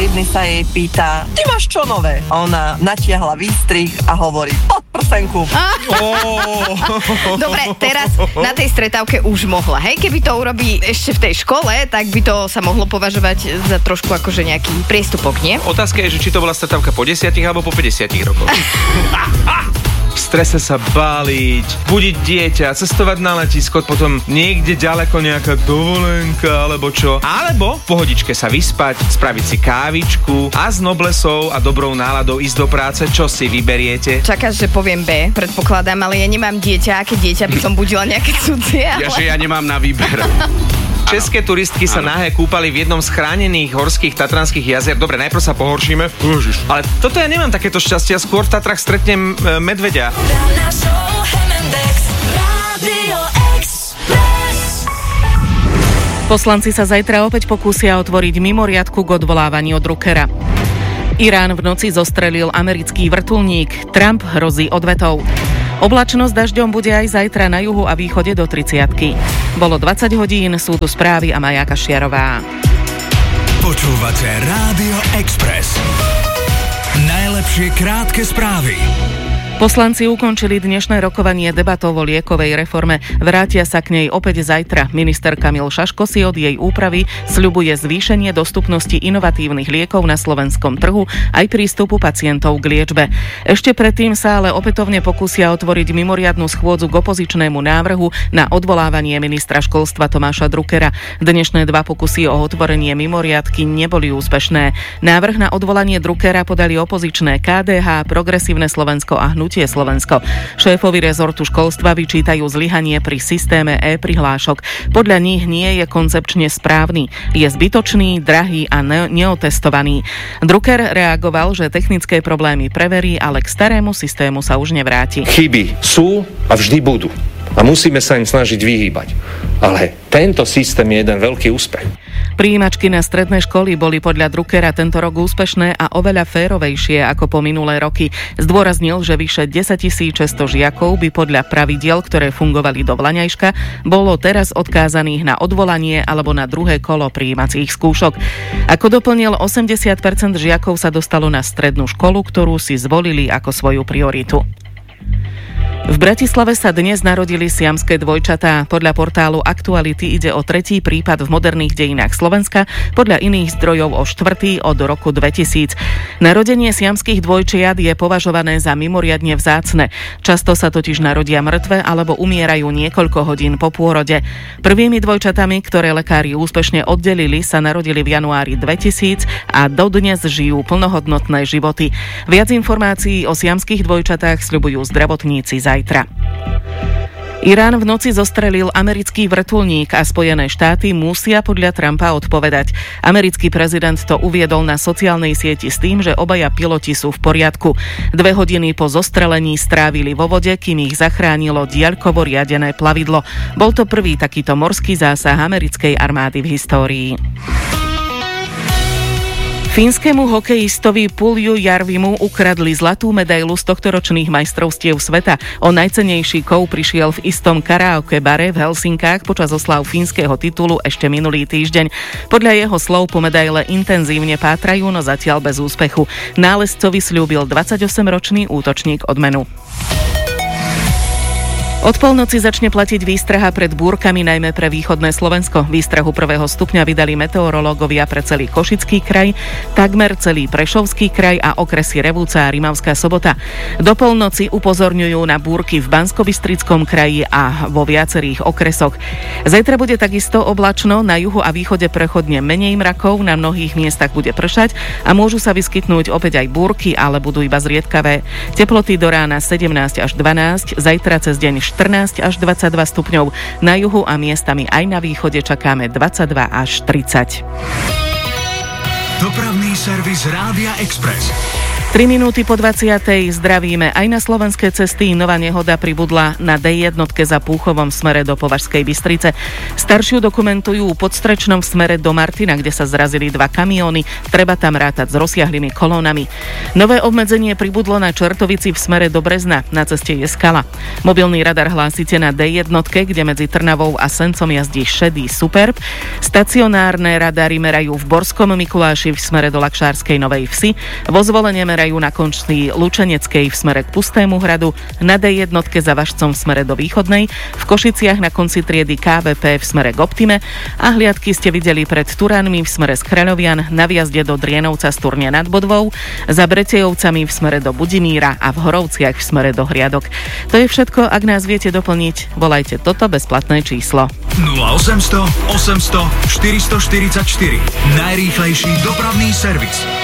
jedný sa jej pýta, ty máš čo nové? A ona natiahla výstrih a hovorí, pod prsenku. Dobre, teraz na tej stretávke už mohla, hej? Keby to urobí ešte v tej škole, tak by to sa mohlo považovať za trošku akože nejaký priestupok, nie? Otázka je, že či to bola stretávka po 10 alebo po 50 rokoch. V strese sa báliť, budiť dieťa, cestovať na letisko, potom niekde ďaleko nejaká dovolenka alebo čo. Alebo v pohodičke sa vyspať, spraviť si kávičku a s noblesou a dobrou náladou ísť do práce. Čo si vyberiete? Čakáš, že poviem B, predpokladám, ale ja nemám dieťa, aké dieťa by som budila nejaké cudzie, ale... Ja nemám na výber. České turistky sa nahé kúpali v jednom z chránených horských tatranských jazier. Dobre, najprv sa pohoršíme. Ale toto ja nemám takéto šťastia. Skôr v Tatrách stretnem medveďa. Poslanci sa zajtra opäť pokúsia otvoriť mimoriadku k odvolávaniu Druckera. Irán v noci zostrelil americký vrtuľník. Trump hrozí odvetou. Oblačnosť dažďom bude aj zajtra na juhu a východe do 30-ky. Bolo 20 hodín, sú tu správy a Maja Kašiarová. Počúvate Rádio Express. Najlepšie krátke správy. Poslanci ukončili dnešné rokovanie debatou o liekovej reforme. Vrátia sa k nej opäť zajtra. Minister Kamil Šaško si od jej úpravy sľubuje zvýšenie dostupnosti inovatívnych liekov na slovenskom trhu aj prístupu pacientov k liečbe. Ešte predtým sa ale opätovne pokúsia otvoriť mimoriadnu schôdzu k opozičnému návrhu na odvolávanie ministra školstva Tomáša Druckera. Dnešné dva pokusy o otvorenie mimoriadky neboli úspešné. Návrh na odvolanie Druckera podali opozičné KDH, Progresívne Slovensko a Hnutie Slovensko. Šéfovi rezortu školstva vyčítajú zlyhanie pri systéme e-prihlášok. Podľa nich nie je koncepčne správny. Je zbytočný, drahý a neotestovaný. Drucker reagoval, že technické problémy preverí, ale k starému systému sa už nevráti. Chyby sú a vždy budú. A musíme sa im snažiť vyhýbať. Ale tento systém je jeden veľký úspech. Prijímačky na stredné školy boli podľa Druckera tento rok úspešné a oveľa férovejšie ako po minulé roky. Zdôraznil, že vyše 10 600 žiakov by podľa pravidiel, ktoré fungovali do vlaňajška, bolo teraz odkázaných na odvolanie alebo na druhé kolo prijímacích skúšok. Ako doplnil, 80% žiakov sa dostalo na strednú školu, ktorú si zvolili ako svoju prioritu. V Bratislave sa dnes narodili siamské dvojčatá. Podľa portálu Aktuality ide o tretí prípad v moderných dejinách Slovenska, podľa iných zdrojov o štvrtý od roku 2000. Narodenie siamských dvojčiat je považované za mimoriadne vzácne. Často sa totiž narodia mŕtve alebo umierajú niekoľko hodín po pôrode. Prvými dvojčatami, ktoré lekári úspešne oddelili, sa narodili v januári 2000 a dodnes žijú plnohodnotné životy. Viac informácií o siamských dvojčatách sľubujú zdravotníci zajtra. Irán v noci zostrelil americký vrtuľník a Spojené štáty musia podľa Trumpa odpovedať. Americký prezident to uviedol na sociálnej sieti s tým, že obaja piloti sú v poriadku. 2 hodiny po zostrelení strávili vo vode, kým ich zachránilo diaľkovo riadené plavidlo. Bol to prvý takýto morský zásah americkej armády v histórii. Fínskemu hokejistovi Pulju Jarvimu ukradli zlatú medailu z tohtoročných majstrovstiev sveta. O najcennejší kov prišiel v istom karaoke bare v Helsinkách počas oslav fínskeho titulu ešte minulý týždeň. Podľa jeho slov po medaile intenzívne pátrajú, no zatiaľ bez úspechu. Nálezcovi sľúbil 28-ročný útočník odmenu. Od polnoci začne platiť výstraha pred búrkami, najmä pre východné Slovensko. Výstrahu 1. stupňa vydali meteorológovia pre celý Košický kraj, takmer celý Prešovský kraj a okresy Revúca a Rimavská Sobota. Do polnoci upozorňujú na búrky v Banskobystrickom kraji a vo viacerých okresoch. Zajtra bude takisto oblačno, na juhu a východe prechodne menej mrakov, na mnohých miestach bude pršať a môžu sa vyskytnúť opäť aj búrky, ale budú iba zriedkavé. Teploty do rána 17 až 12, zajtra cez deň 14 až 22 stupňov. Na juhu a miestami aj na východe čakáme 22 až 30. Dopravný servis Rádia Express. 3 minúty po 20. zdravíme. Aj na slovenské cesty nová nehoda pribudla na D1 za Púchovom v smere do Považskej Bystrice. Staršiu dokumentujú v Podstrečnom v smere do Martina, kde sa zrazili 2 kamióny. Treba tam rátať s rozsiahlými kolónami. Nové obmedzenie pribudlo na Čertovici v smere do Brezna. Na ceste je skala. Mobilný radar hlásite na D1, kde medzi Trnavou a Sencom jazdí šedý Superb. Stacionárne radary merajú v Borskom Mikuláši v smere do Lakšárskej Novej Vsi. Vo Zvolene merajú na končný Lučeneckej v smere k Pustému hradu, na D1 za Važcom v smere do Východnej, v Košiciach na konci triedy KVP v smere k Optime a hliadky ste videli pred Turánmi v smere z Chreľovian, na viazde do Drienovca z Turnia nad Bodvou, za Bretejovcami v smere do Budimíra a v Horovciach v smere do Hriadok. To je všetko, ak nás viete doplniť, volajte toto bezplatné číslo. 0800 800 444. Najrýchlejší dopravný servis.